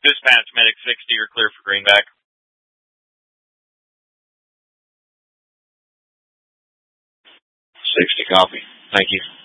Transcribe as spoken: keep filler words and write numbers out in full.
Dispatch Medic sixty, you're clear for Greenback. sixty, copy. Thank you.